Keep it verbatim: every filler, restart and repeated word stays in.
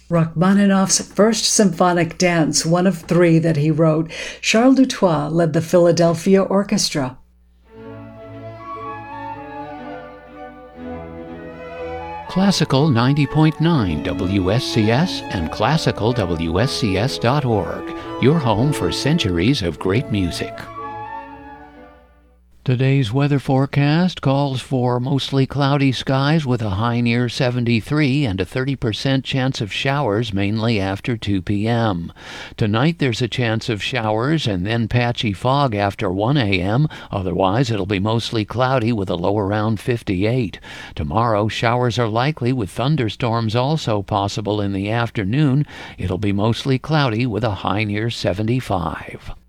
Rachmaninoff's First Symphonic Dance, one of three that he wrote. Charles Dutoit led the Philadelphia Orchestra. Classical ninety point nine W S C S and classical W S C S dot org, your home for centuries of great music. Today's weather forecast calls for mostly cloudy skies with a high near seventy-three and a thirty percent chance of showers mainly after two p.m. Tonight there's a chance of showers and then patchy fog after one a.m. Otherwise it'll be mostly cloudy with a low around fifty-eight. Tomorrow showers are likely with thunderstorms also possible in the afternoon. It'll be mostly cloudy with a high near seventy-five.